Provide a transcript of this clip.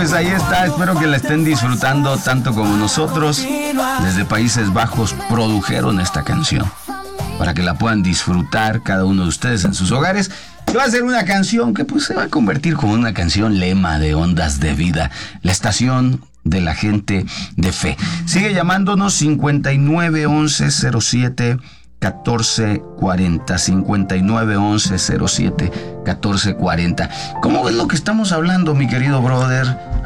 pues ahí está. Espero que la estén disfrutando tanto como nosotros. Desde Países Bajos produjeron esta canción para que la puedan disfrutar cada uno de ustedes en sus hogares. Y va a ser una canción que pues se va a convertir como una canción lema de Ondas de Vida, la estación de la gente de fe. Sigue llamándonos 59 11 07 1440, 59 11 07 1440. ¿Cómo ves lo que estamos hablando, mi querido brother?